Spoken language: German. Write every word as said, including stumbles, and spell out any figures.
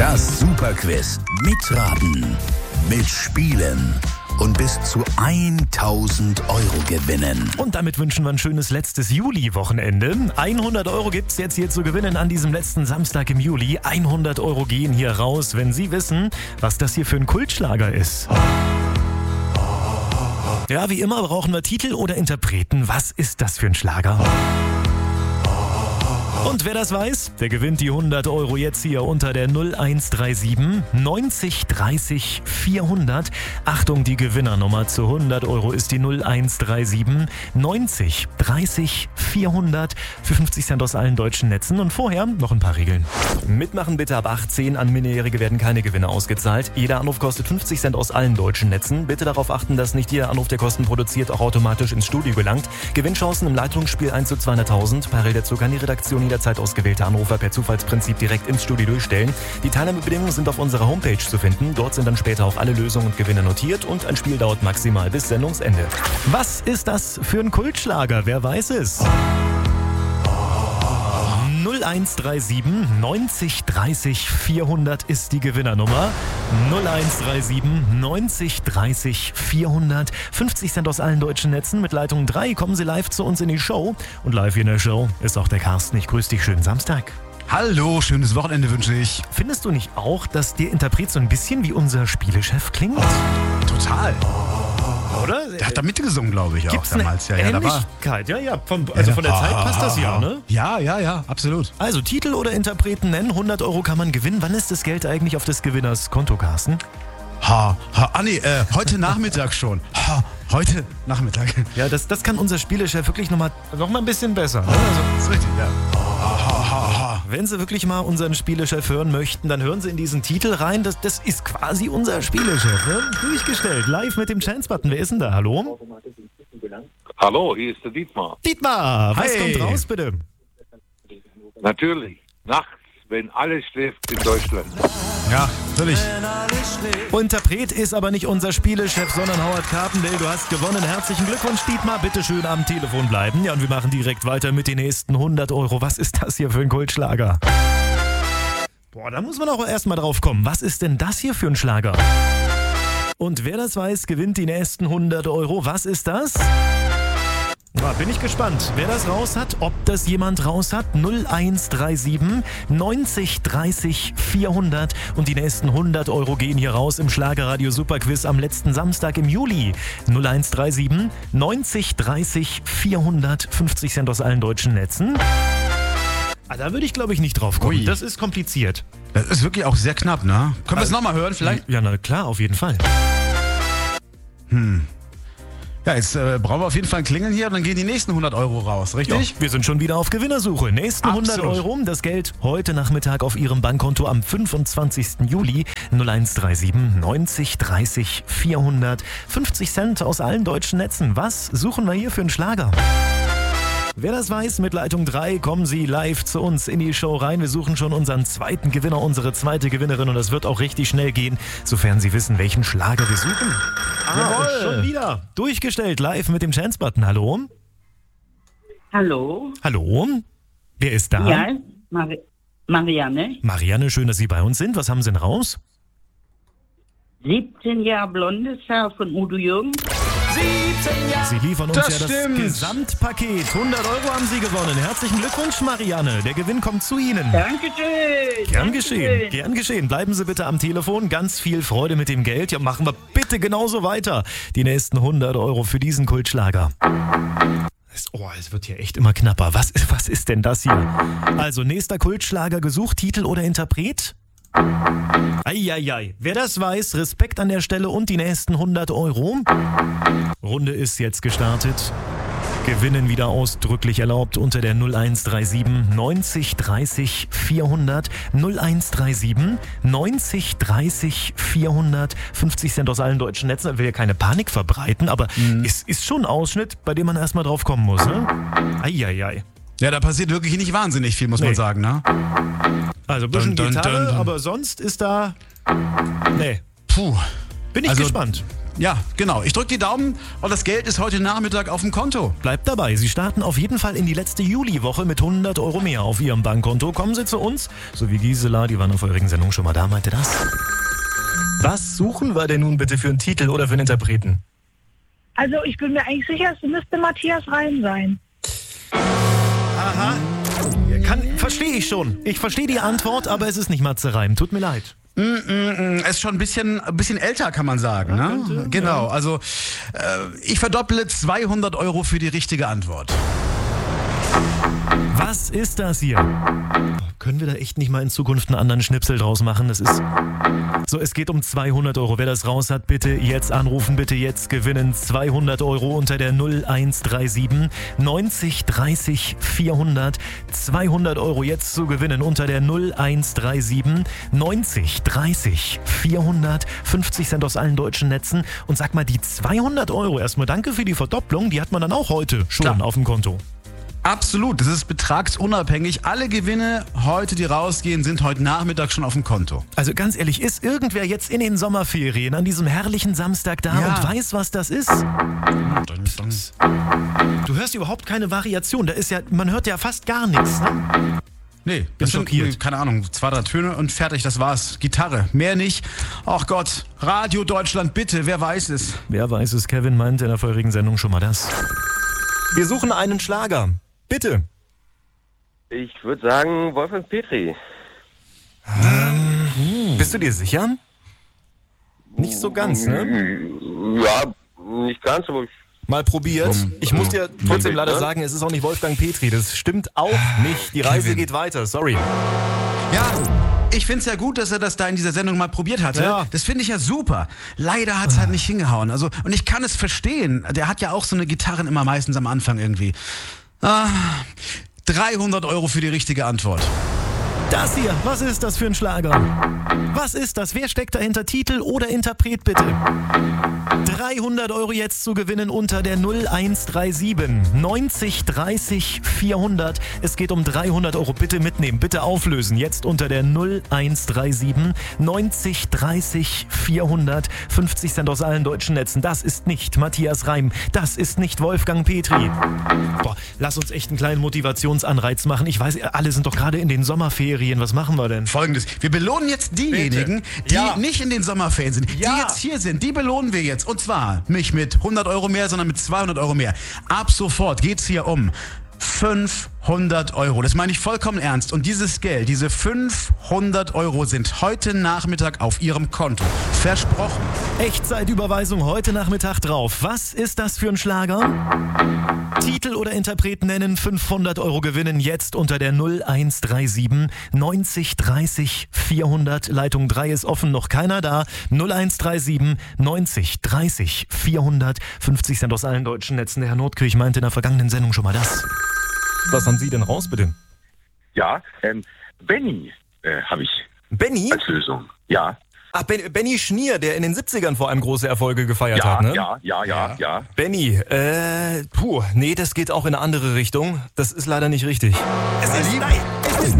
Das Superquiz. Mitraten, mitspielen und bis zu tausend Euro gewinnen. Und damit wünschen wir ein schönes letztes Juli-Wochenende. hundert Euro gibt's jetzt hier zu gewinnen an diesem letzten Samstag im Juli. hundert Euro gehen hier raus, wenn Sie wissen, was das hier für ein Kultschlager ist. Ja, wie immer brauchen wir Titel oder Interpreten. Was ist das für ein Schlager? Und wer das weiß, der gewinnt die hundert Euro jetzt hier unter der null eins drei sieben neunzig dreißig vierhundert. Achtung, die Gewinnernummer zu hundert Euro ist die null eins drei sieben neunzig dreißig vierhundert für fünfzig Cent aus allen deutschen Netzen. Und vorher noch ein paar Regeln. Mitmachen bitte ab achtzehn. An Minderjährige werden keine Gewinne ausgezahlt. Jeder Anruf kostet fünfzig Cent aus allen deutschen Netzen. Bitte darauf achten, dass nicht jeder Anruf, der Kosten produziert, auch automatisch ins Studio gelangt. Gewinnchancen im Leitungsspiel eins zu zweihunderttausend. Parallel dazu kann die Redaktion jederzeit ausgewählte Anrufer per Zufallsprinzip direkt ins Studio durchstellen. Die Teilnahmebedingungen sind auf unserer Homepage zu finden. Dort sind dann später auch alle Lösungen und Gewinne notiert und ein Spiel dauert maximal bis Sendungsende. Was ist das für ein Kultschlager? Wer weiß es? null eins drei sieben neunzig dreißig vierhundert ist die Gewinnernummer. null eins drei sieben neunzig dreißig vierhundert. fünfzig Cent aus allen deutschen Netzen. Mit Leitung drei kommen Sie live zu uns in die Show. Und live hier in der Show ist auch der Carsten. Ich grüße dich. Schönen Samstag. Hallo, schönes Wochenende wünsche ich. Findest du nicht auch, dass der Interpret so ein bisschen wie unser Spielechef klingt? Total. Oder? Der hat da mitgesungen, glaube ich, auch Gibt's damals. Eine Ja, ja, da war. Ähnlichkeit? Ja, ja. Von, also von der Zeit passt das ja, ne? Ja, ja, ja, absolut. Also Titel oder Interpreten nennen. hundert Euro kann man gewinnen. Wann ist das Geld eigentlich auf des Gewinners Konto, Carsten? Ha, ha, ah nee, äh, heute Nachmittag schon. Ha, heute Nachmittag. Ja, das, das kann unser Spielechef wirklich nochmal noch mal ein bisschen besser. Ne? Also, Das ist richtig, ja. Ha, ha, ha, ha. wenn Sie wirklich mal unseren Spielechef hören möchten, dann hören Sie in diesen Titel rein. Das, das ist quasi unser Spielechef. Ne? Durchgestellt, live mit dem Chance-Button. Wer ist denn da? Hallo? Hallo, hier ist der Dietmar. Dietmar, was Hi. kommt raus, bitte? Natürlich, nachts, wenn alles schläft in Deutschland. Ja, natürlich. Interpret ist aber nicht unser Spielechef, sondern Howard Carpendale. Du hast gewonnen. Herzlichen Glückwunsch, Dietmar. Bitte schön am Telefon bleiben. Ja, und wir machen direkt weiter mit den nächsten hundert Euro. Was ist das hier für ein Kultschlager? Boah, da muss man auch erstmal drauf kommen. Was ist denn das hier für ein Schlager? Und wer das weiß, gewinnt die nächsten hundert Euro. Was ist das? Na, bin ich gespannt, wer das raus hat, ob das jemand raus hat. null eins drei sieben neunzig dreißig vierhundert und die nächsten hundert Euro gehen hier raus im Schlagerradio Superquiz am letzten Samstag im Juli. null eins drei sieben neunzig dreißig vierhundert, fünfzig Cent aus allen deutschen Netzen. Ah, da würde ich, glaube ich, nicht drauf kommen. Ui. Das ist kompliziert. Das ist wirklich auch sehr knapp, ne? Können wir es nochmal hören vielleicht? Ja, na klar, auf jeden Fall. Ja, jetzt äh, brauchen wir auf jeden Fall ein Klingeln hier und dann gehen die nächsten hundert Euro raus, richtig? Ja, wir sind schon wieder auf Gewinnersuche. Nächsten hundert Absolut. Euro. Das Geld heute Nachmittag auf Ihrem Bankkonto am fünfundzwanzigsten Juli. null eins drei sieben neunzig dreißig vierhundert. fünfzig Cent aus allen deutschen Netzen. Was suchen wir hier für einen Schlager? Wer das weiß, mit Leitung drei kommen Sie live zu uns in die Show rein. Wir suchen schon unseren zweiten Gewinner, unsere zweite Gewinnerin und das wird auch richtig schnell gehen, sofern Sie wissen, welchen Schlager wir suchen. Ah, und schon wieder durchgestellt, live mit dem Chance-Button. Hallo? Hallo? Hallo? Wer ist da? Ja, Mari Marianne. Marianne, schön, dass Sie bei uns sind. Was haben Sie denn raus? siebzehn Jahre blondes Haar von Udo Jürgens. Sie liefern uns Das ja das stimmt. Gesamtpaket. hundert Euro haben Sie gewonnen. Herzlichen Glückwunsch, Marianne. Der Gewinn kommt zu Ihnen. Dankeschön. Gern Dankeschön. geschehen, gern geschehen. Bleiben Sie bitte am Telefon. Ganz viel Freude mit dem Geld. Ja, machen wir bitte genauso weiter. Die nächsten hundert Euro für diesen Kultschlager. Es- Oh, es wird hier echt immer knapper. Was, ist- was ist denn das hier? Also, nächster Kultschlager gesucht, Titel oder Interpret? Eieiei. Wer das weiß, Respekt an der Stelle und die nächsten hundert Euro. Runde ist jetzt gestartet. Gewinnen wieder ausdrücklich erlaubt unter der null eins drei sieben neunzig dreißig vierhundert. null eins drei sieben neunzig dreißig vierhundert. fünfzig Cent aus allen deutschen Netzen. Ich will ja keine Panik verbreiten, aber es ist schon ein Ausschnitt, bei dem man erstmal drauf kommen muss. Ne? Eieiei. Ja, da passiert wirklich nicht wahnsinnig viel, muss Nee. man sagen, ne? Also ein bisschen Dun, dun, Gitarre, dun, dun. aber sonst ist da... Nee, Puh. bin ich Also- gespannt. ja, genau. Ich drücke die Daumen und das Geld ist heute Nachmittag auf dem Konto. Bleibt dabei, Sie starten auf jeden Fall in die letzte Juliwoche mit hundert Euro mehr auf Ihrem Bankkonto. Kommen Sie zu uns, so wie Gisela, die war in der vorherigen Sendung schon mal da, meinte das. Was suchen wir denn nun bitte für einen Titel oder für einen Interpreten? Also ich bin mir eigentlich sicher, es müsste Matthias Reim sein. Aha. Kann, verstehe ich schon. Ich verstehe die Antwort, aber es ist nicht Matze Reim. Tut mir leid. Mm, mm, mm. Ist schon ein bisschen, ein bisschen älter, kann man sagen. Ja, ne? könnte, Genau, ja. also äh, ich verdopple zweihundert Euro für die richtige Antwort. Was ist das hier? Können wir da echt nicht mal in Zukunft einen anderen Schnipsel draus machen? Das ist... So, es geht um zweihundert Euro. Wer das raus hat, bitte jetzt anrufen, bitte jetzt gewinnen. zweihundert Euro unter der null eins drei sieben neunzig dreißig vierhundert. zweihundert Euro jetzt zu gewinnen unter der null eins drei sieben neunzig dreißig vierhundert. fünfzig Cent aus allen deutschen Netzen. Und sag mal, die zweihundert Euro, erstmal danke für die Verdopplung, die hat man dann auch heute schon Klar. auf dem Konto. Absolut, das ist betragsunabhängig. Alle Gewinne heute, die rausgehen, sind heute Nachmittag schon auf dem Konto. Also ganz ehrlich, ist irgendwer jetzt in den Sommerferien an diesem herrlichen Samstag da Ja. und weiß, was das ist? Du hörst überhaupt keine Variation. Da ist ja, man hört ja fast gar nichts. Ne? Nee, das sind, schockiert. keine Ahnung, zwei, drei Töne und fertig, das war's. Gitarre, mehr nicht. Ach Gott, Radio Deutschland, bitte, wer weiß es? Wer weiß es, Kevin meinte in der vorherigen Sendung schon mal das. Wir suchen einen Schlager. Bitte. Ich würde sagen Wolfgang Petri. Ähm, bist du dir sicher? Nicht so ganz, ne? Ja, nicht ganz, aber ich... Mal probiert. Ich muss dir trotzdem leider ne? sagen, es ist auch nicht Wolfgang Petri. Das stimmt auch nicht. Die Reise Kevin. geht weiter. Sorry. Ja, ich find's ja gut, dass er das da in dieser Sendung mal probiert hatte. Ja. Das finde ich ja super. Leider hat's halt nicht hingehauen. Also, und ich kann es verstehen. Der hat ja auch so eine Gitarren immer meistens am Anfang irgendwie. Ah, dreihundert Euro für die richtige Antwort. Das hier, was ist das für ein Schlager? Was ist das? Wer steckt dahinter? Titel oder Interpret bitte? dreihundert Euro jetzt zu gewinnen unter der null eins drei sieben neunzig dreißig vierhundert. Es geht um dreihundert Euro. Bitte mitnehmen, bitte auflösen. Jetzt unter der null eins drei sieben neunzig dreißig vierhundert. fünfzig Cent aus allen deutschen Netzen. Das ist nicht Matthias Reim. Das ist nicht Wolfgang Petri. Boah, lass uns echt einen kleinen Motivationsanreiz machen. Ich weiß, alle sind doch gerade in den Sommerferien. Was machen wir denn? Folgendes, wir belohnen jetzt diejenigen, die Ja. nicht in den Sommerferien sind, die Ja. jetzt hier sind, die belohnen wir jetzt. Und zwar nicht mit hundert Euro mehr, sondern mit zweihundert Euro mehr. Ab sofort geht's hier um fünfhundert Euro. Das meine ich vollkommen ernst. Und dieses Geld, diese fünfhundert Euro sind heute Nachmittag auf Ihrem Konto. Versprochen. Echtzeitüberweisung heute Nachmittag drauf. Was ist das für ein Schlager? Titel oder Interpret nennen, fünfhundert Euro gewinnen jetzt unter der null eins drei sieben neunzig dreißig vierhundert. Leitung drei ist offen, noch keiner da. null eins drei sieben neunzig dreißig vierhundert. fünfzig Cent aus allen deutschen Netzen. Der Herr Nordkirch meinte in der vergangenen Sendung schon mal das. Was haben Sie denn raus, bitte? Ja, ähm, Benny äh, habe ich Benny? als Lösung. Ja, Ach, ben, Benny Schnier, der in den siebzigern vor allem große Erfolge gefeiert ja, hat, ne? ja, ja, ja, ja. Benny, äh, puh, nee, das geht auch in eine andere Richtung. Das ist leider nicht richtig. Es ist, nein, es ist